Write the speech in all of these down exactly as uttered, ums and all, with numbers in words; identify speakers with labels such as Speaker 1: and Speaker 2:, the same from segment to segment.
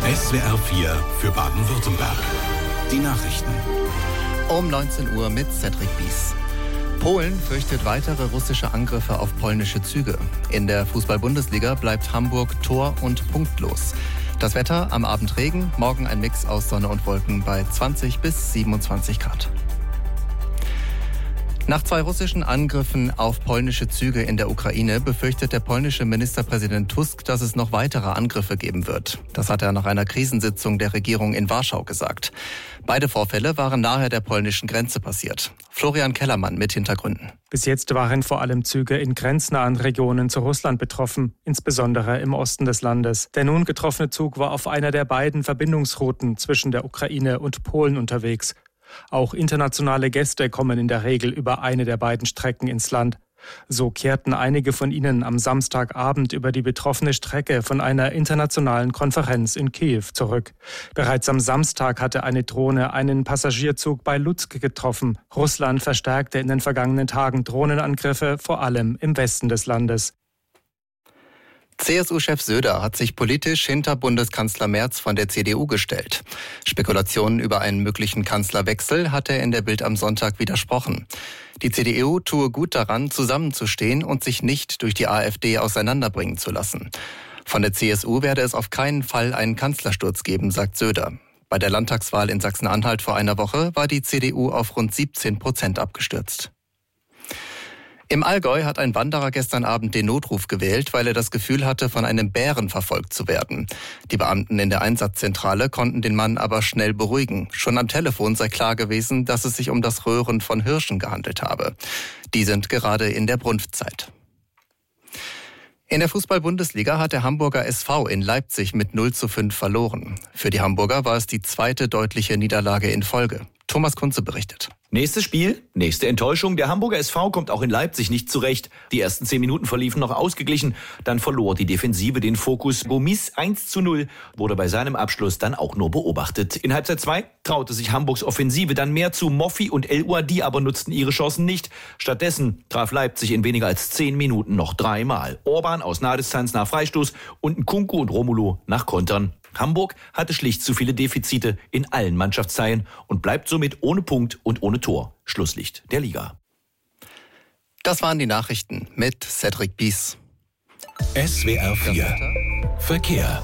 Speaker 1: S W R vier für Baden-Württemberg. Die Nachrichten.
Speaker 2: Um neunzehn Uhr mit Cedric Bies. Polen fürchtet weitere russische Angriffe auf polnische Züge. In der Fußball-Bundesliga bleibt Hamburg tor- und punktlos. Das Wetter: am Abend Regen, morgen ein Mix aus Sonne und Wolken bei zwanzig bis siebenundzwanzig Grad. Nach zwei russischen Angriffen auf polnische Züge in der Ukraine befürchtet der polnische Ministerpräsident Tusk, dass es noch weitere Angriffe geben wird. Das hat er nach einer Krisensitzung der Regierung in Warschau gesagt. Beide Vorfälle waren nahe der polnischen Grenze passiert. Florian Kellermann mit Hintergründen.
Speaker 3: Bis jetzt waren vor allem Züge in grenznahen Regionen zu Russland betroffen, insbesondere im Osten des Landes. Der nun getroffene Zug war auf einer der beiden Verbindungsrouten zwischen der Ukraine und Polen unterwegs. Auch internationale Gäste kommen in der Regel über eine der beiden Strecken ins Land. So kehrten einige von ihnen am Samstagabend über die betroffene Strecke von einer internationalen Konferenz in Kiew zurück. Bereits am Samstag hatte eine Drohne einen Passagierzug bei Lutsk getroffen. Russland verstärkte in den vergangenen Tagen Drohnenangriffe, vor allem im Westen des Landes.
Speaker 2: C S U-Chef Söder hat sich politisch hinter Bundeskanzler Merz von der C D U gestellt. Spekulationen über einen möglichen Kanzlerwechsel hat er in der Bild am Sonntag widersprochen. Die C D U tue gut daran, zusammenzustehen und sich nicht durch die AfD auseinanderbringen zu lassen. Von der C S U werde es auf keinen Fall einen Kanzlersturz geben, sagt Söder. Bei der Landtagswahl in Sachsen-Anhalt vor einer Woche war die C D U auf rund siebzehn Prozent abgestürzt. Im Allgäu hat ein Wanderer gestern Abend den Notruf gewählt, weil er das Gefühl hatte, von einem Bären verfolgt zu werden. Die Beamten in der Einsatzzentrale konnten den Mann aber schnell beruhigen. Schon am Telefon sei klar gewesen, dass es sich um das Röhren von Hirschen gehandelt habe. Die sind gerade in der Brunftzeit. In der Fußball-Bundesliga hat der Hamburger S V in Leipzig mit null zu fünf verloren. Für die Hamburger war es die zweite deutliche Niederlage in Folge. Thomas Kunze berichtet.
Speaker 4: Nächstes Spiel, nächste Enttäuschung. Der Hamburger S V kommt auch in Leipzig nicht zurecht. Die ersten zehn Minuten verliefen noch ausgeglichen. Dann verlor die Defensive den Fokus. Gomis eins zu null wurde bei seinem Abschluss dann auch nur beobachtet. In Halbzeit zwei traute sich Hamburgs Offensive dann mehr zu. Moffi und El Ouadi aber nutzten ihre Chancen nicht. Stattdessen traf Leipzig in weniger als zehn Minuten noch dreimal. Orban aus Nahdistanz nach Freistoß und Nkunku und Romulo nach Kontern. Hamburg hatte schlicht zu viele Defizite in allen Mannschaftsteilen und bleibt somit ohne Punkt und ohne Tor. Schlusslicht der Liga.
Speaker 2: Das waren die Nachrichten mit Cedric Bies.
Speaker 1: S W R vier Verkehr.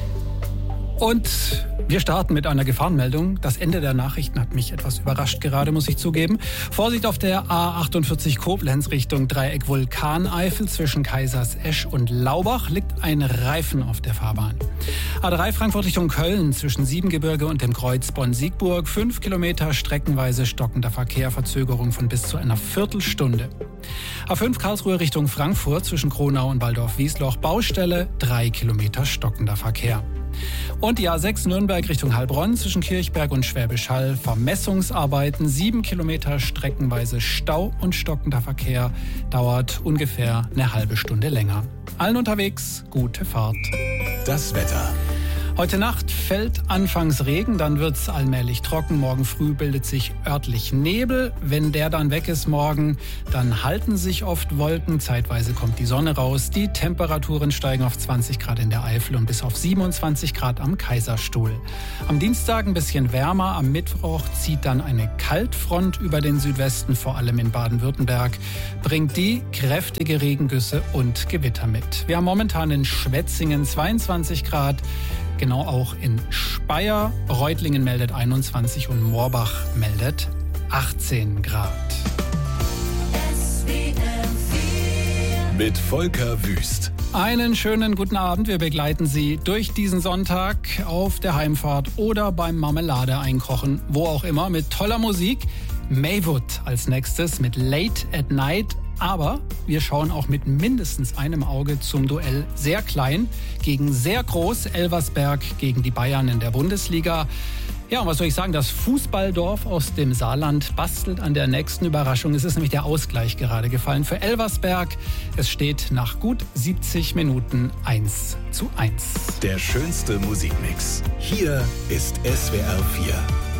Speaker 5: Und wir starten mit einer Gefahrenmeldung. Das Ende der Nachrichten hat mich etwas überrascht gerade, muss ich zugeben. Vorsicht auf der A achtundvierzig Koblenz Richtung Dreieck Vulkaneifel. Zwischen Kaisersesch und Laubach liegt ein Reifen auf der Fahrbahn. A drei Frankfurt Richtung Köln zwischen Siebengebirge und dem Kreuz Bonn-Siegburg. Fünf Kilometer streckenweise stockender Verkehr, Verzögerung von bis zu einer Viertelstunde. A fünf Karlsruhe Richtung Frankfurt zwischen Kronau und Waldorf-Wiesloch. Baustelle, drei Kilometer stockender Verkehr. Und die A sechs Nürnberg Richtung Heilbronn zwischen Kirchberg und Schwäbisch Hall. Vermessungsarbeiten, sieben Kilometer streckenweise Stau und stockender Verkehr. Dauert ungefähr eine halbe Stunde länger. Allen unterwegs, gute Fahrt.
Speaker 1: Das Wetter.
Speaker 5: Heute Nacht fällt anfangs Regen, dann wird es allmählich trocken. Morgen früh bildet sich örtlich Nebel. Wenn der dann weg ist morgen, dann halten sich oft Wolken. Zeitweise kommt die Sonne raus. Die Temperaturen steigen auf zwanzig Grad in der Eifel und bis auf siebenundzwanzig Grad am Kaiserstuhl. Am Dienstag ein bisschen wärmer. Am Mittwoch zieht dann eine Kaltfront über den Südwesten, vor allem in Baden-Württemberg. Bringt die kräftige Regengüsse und Gewitter mit. Wir haben momentan in Schwetzingen zweiundzwanzig Grad. Genau auch in Speyer. Reutlingen meldet einundzwanzig und Moorbach meldet achtzehn Grad.
Speaker 1: Mit Volker Wüst.
Speaker 5: Einen schönen guten Abend. Wir begleiten Sie durch diesen Sonntag auf der Heimfahrt oder beim Marmelade einkochen, wo auch immer, mit toller Musik. Maywood als nächstes mit Late at Night. Aber wir schauen auch mit mindestens einem Auge zum Duell sehr klein gegen sehr groß. Elversberg gegen die Bayern in der Bundesliga. Ja, und was soll ich sagen, das Fußballdorf aus dem Saarland bastelt an der nächsten Überraschung. Es ist nämlich der Ausgleich gerade gefallen für Elversberg. Es steht nach gut siebzig Minuten eins zu eins.
Speaker 1: Der schönste Musikmix. Hier ist S W R vier.